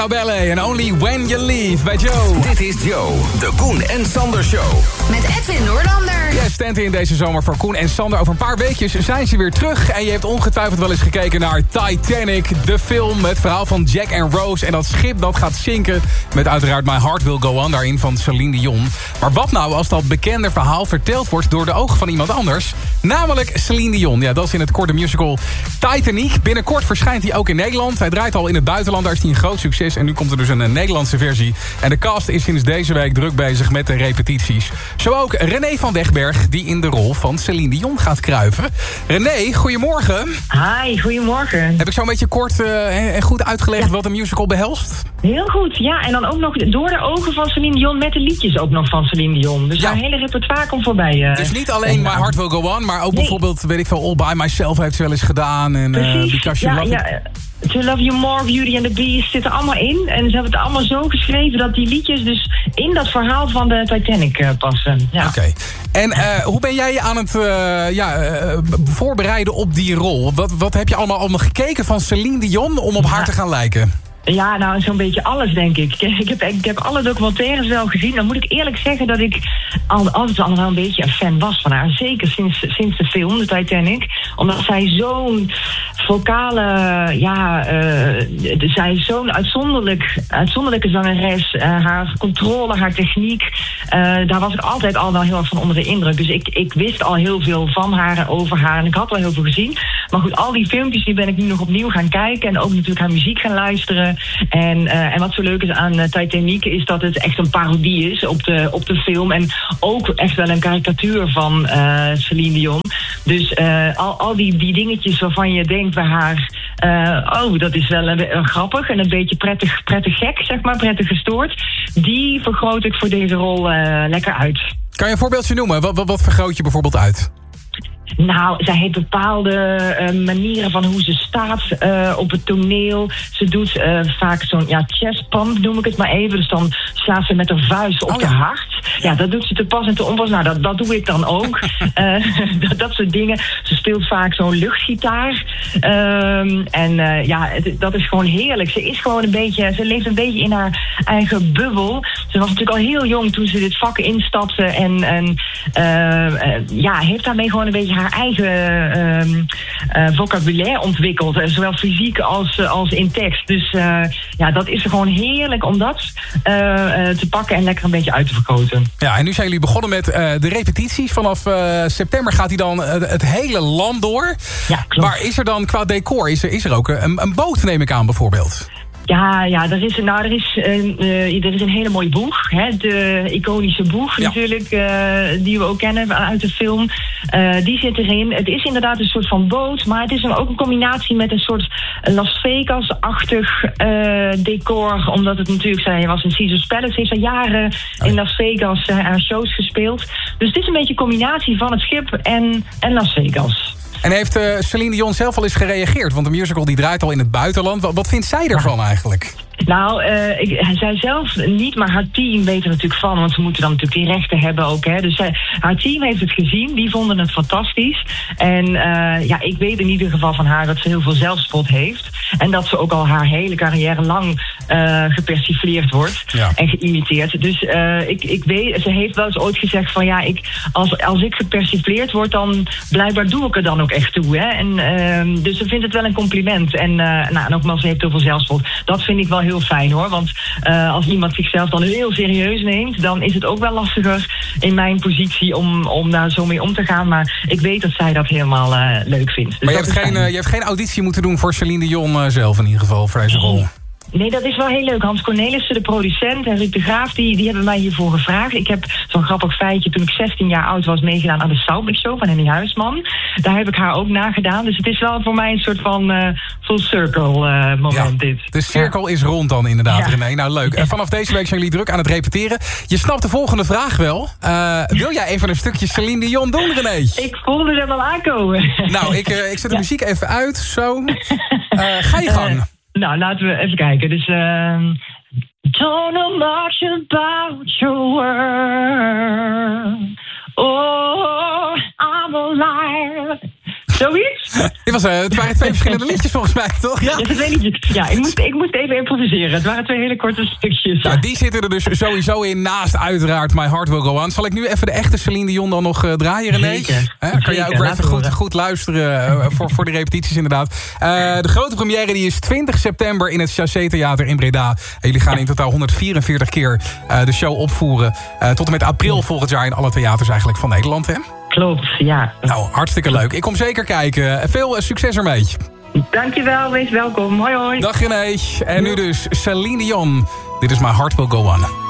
Stefano Belle en Only When You Leave bij Joe. Dit is Joe, de Koen en Sander Show. Met Edwin Noorlander. Jij stand in deze zomer voor Koen en Sander. Over een paar weekjes zijn ze weer terug. En je hebt ongetwijfeld wel eens gekeken naar Titanic, de film. Het verhaal van Jack en Rose en dat schip dat gaat zinken. Met uiteraard My Heart Will Go On daarin van Celine Dion. Maar wat nou als dat bekende verhaal verteld wordt door de ogen van iemand anders? Namelijk Celine Dion. Ja, dat is in het korte musical Titanic. Binnenkort verschijnt hij ook in Nederland. Hij draait al in het buitenland, daar is hij een groot succes. En nu komt er dus een Nederlandse versie. En de cast is sinds deze week druk bezig met de repetities. Zo ook René van Wegberg, die in de rol van Celine Dion gaat kruipen. René, goedemorgen. Hi, goedemorgen. Heb ik zo een beetje kort en goed uitgelegd wat een musical behelst? Heel goed, ja. En dan ook nog door de ogen van Celine Dion met de liedjes ook nog van Celine Dion. Dus haar hele repertoire komt voorbij. Dus niet alleen My Heart Will Go On, maar ook bijvoorbeeld, weet ik veel, All By Myself heeft ze wel eens gedaan. En Because You Love It. To Love You More, Beauty and the Beast zitten allemaal in. En ze hebben het allemaal zo geschreven dat die liedjes dus in dat verhaal van de Titanic passen. Ja. Oké. En hoe ben jij je aan het voorbereiden op die rol? Wat heb je allemaal gekeken van Celine Dion om op haar te gaan lijken? Ja, nou, zo'n beetje alles, denk ik. Ik heb alle documentaires wel gezien. Dan moet ik eerlijk zeggen dat ik altijd al wel een beetje een fan was van haar. Zeker sinds de film, de Titanic. Omdat zij zo'n vocale, zij is zo'n uitzonderlijke zangeres. Haar controle, haar techniek. Daar was ik altijd al wel heel erg van onder de indruk. Dus ik wist al heel veel van haar en over haar. En ik had al heel veel gezien. Maar goed, al die filmpjes die ben ik nu nog opnieuw gaan kijken. En ook natuurlijk haar muziek gaan luisteren. En wat zo leuk is aan Titanic is dat het echt een parodie is op de film. En ook echt wel een karikatuur van Celine Dion. Dus al die dingetjes waarvan je denkt bij haar... dat is wel grappig en een beetje prettig gek, zeg maar, prettig gestoord. Die vergroot ik voor deze rol lekker uit. Kan je een voorbeeldje noemen? Wat vergroot je bijvoorbeeld uit? Nou, zij heeft bepaalde manieren van hoe ze staat op het toneel. Ze doet vaak zo'n chest pump, noem ik het maar even. Dus dan slaat ze met haar vuist op de hart. Ja, dat doet ze te pas en te onpas. Nou, dat doe ik dan ook. Dat soort dingen. Ze speelt vaak zo'n luchtgitaar. Dat is gewoon heerlijk. Ze leeft een beetje in haar eigen bubbel. Ze was natuurlijk al heel jong toen ze dit vak instapte. En heeft daarmee gewoon een beetje haar eigen vocabulaire ontwikkeld. Zowel fysiek als in tekst. Dus dat is gewoon heerlijk om dat te pakken en lekker een beetje uit te vergroten. Ja, en nu zijn jullie begonnen met de repetities. Vanaf september gaat hij dan het hele land door. Ja, klopt. Maar is er dan qua decor, is er ook een boot, neem ik aan, bijvoorbeeld? Ja, er is een hele mooie boeg. Hè? De iconische boeg natuurlijk, die we ook kennen uit de film. Die zit erin. Het is inderdaad een soort van boot, maar het is dan ook een combinatie met een soort Las Vegas-achtig decor. Omdat het natuurlijk, zij was in Caesar's Palace, heeft al jaren in Las Vegas aan shows gespeeld. Dus het is een beetje een combinatie van het schip en Las Vegas. En heeft Celine Dion zelf al eens gereageerd? Want de musical die draait al in het buitenland. Wat vindt zij ervan eigenlijk? Nou, zij zelf niet, maar haar team weet er natuurlijk van. Want ze moeten dan natuurlijk die rechten hebben ook. Hè. Dus haar team heeft het gezien. Die vonden het fantastisch. En ik weet in ieder geval van haar dat ze heel veel zelfspot heeft. En dat ze ook al haar hele carrière lang gepersifleerd wordt. Ja. En geïmiteerd. Dus ik weet, ze heeft wel eens ooit gezegd van als ik gepersifleerd word, dan blijkbaar doe ik er dan ook echt toe. Hè. En dus ze vindt het wel een compliment. En nogmaals, ze heeft heel veel zelfspot. Dat vind ik wel heel fijn hoor, want als iemand zichzelf dan heel serieus neemt, dan is het ook wel lastiger in mijn positie om daar zo mee om te gaan. Maar ik weet dat zij dat helemaal leuk vindt. Dus maar je hebt geen auditie moeten doen voor Celine Dion zelf in ieder geval, voor deze rol? Nee, dat is wel heel leuk. Hans Cornelissen, de producent, en Ruud de Graaf, die hebben mij hiervoor gevraagd. Ik heb zo'n grappig feitje, toen ik 16 jaar oud was, meegedaan aan de Soundmix Show van Henny Huisman. Daar heb ik haar ook nagedaan. Dus het is wel voor mij een soort van full circle moment dit. De cirkel is rond dan inderdaad, René. Nou, leuk. Vanaf deze week zijn jullie druk aan het repeteren. Je snapt de volgende vraag wel. Wil jij even een stukje Celine Dion doen, René? Ik voelde er wel aankomen. Nou, ik zet de muziek even uit, zo. Ga je gang. Nou, laten we even kijken. Dus, don't know much about your world. Oh, I'm alive. Zoiets? Het waren 2 verschillende liedjes volgens mij, toch? Ja, dat weet ik. Ja, ik moest even improviseren. Het waren 2 hele korte stukjes. Ja, die zitten er dus sowieso in, naast uiteraard My Heart Will Go On. Zal ik nu even de echte Celine Dion dan nog draaien, René? Zeker. Kan jij ook weer even goed luisteren voor de repetities inderdaad. De grote première die is 20 september in het Chassé Theater in Breda. En jullie gaan in totaal 144 keer de show opvoeren. Tot en met april volgend jaar in alle theaters eigenlijk van Nederland, hè? Klopt, ja. Nou, hartstikke leuk. Ik kom zeker kijken. Veel succes ermee. Dankjewel, wees welkom. Hoi hoi. Dag René. En nu dus Celine Dion. Dit is My Heart Will Go On.